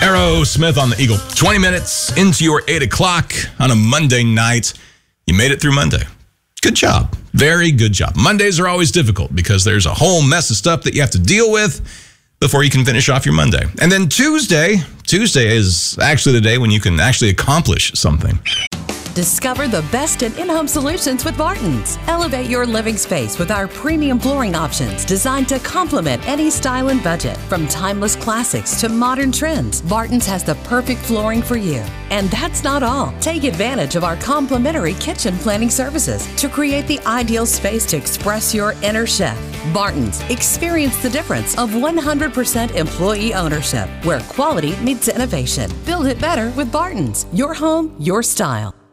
Aerosmith on the Eagle. 20 minutes into your 8 o'clock on a Monday night. You made it through Monday. Good job. Very good job. Mondays are always difficult because there's a whole mess of stuff that you have to deal with before you can finish off your Monday. And then Tuesday is actually the day when you can actually accomplish something. Discover the best in in-home solutions with Barton's. Elevate your living space with our premium flooring options designed to complement any style and budget. From timeless classics to modern trends, Barton's has the perfect flooring for you. And that's not all. Take advantage of our complimentary kitchen planning services to create the ideal space to express your inner chef. Barton's. Experience the difference of 100% employee ownership, where quality meets innovation. Build it better with Barton's. Your home, your style.